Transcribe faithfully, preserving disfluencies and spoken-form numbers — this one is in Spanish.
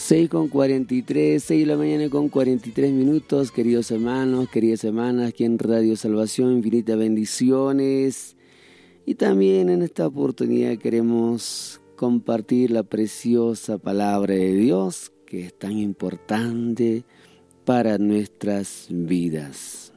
seis con cuarenta y tres, seis de la mañana con cuarenta y tres minutos, queridos hermanos, queridas hermanas, aquí en Radio Salvación, infinitas bendiciones. Y también en esta oportunidad queremos compartir la preciosa palabra de Dios, que es tan importante para nuestras vidas.